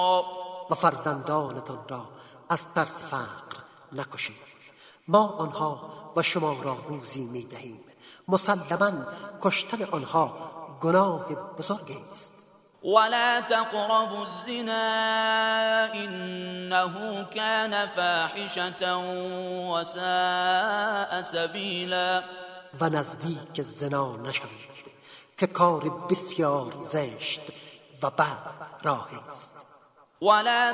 و فرزندانتان را از ترس فقر نکشید. ما آنها و شما را روزی می دهیم. مسلماً کشتن آنها گناه بزرگی است. ولا تقربوا الزنا إنه كان فاحشة وساء سبيلا. و نزدیک زنا نشوید که کار بسیار زشت و بد راه است. ولا